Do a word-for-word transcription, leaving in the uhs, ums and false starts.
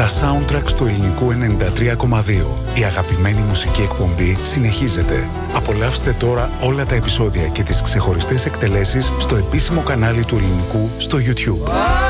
Τα soundtracks του ελληνικού ενενήντα τρία κόμμα δύο. Η αγαπημένη μουσική εκπομπή συνεχίζεται. Απολαύστε τώρα όλα τα επεισόδια και τις ξεχωριστές εκτελέσεις στο επίσημο κανάλι του ελληνικού στο YouTube.